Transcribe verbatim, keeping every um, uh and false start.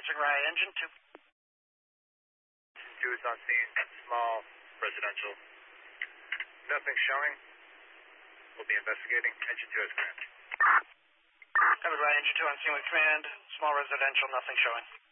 Answering Rye, engine two. Two is on scene, small, residential. Nothing showing. We'll be investigating. Engine two has command. Covered Rye, engine two on scene with command. Small residential, nothing showing.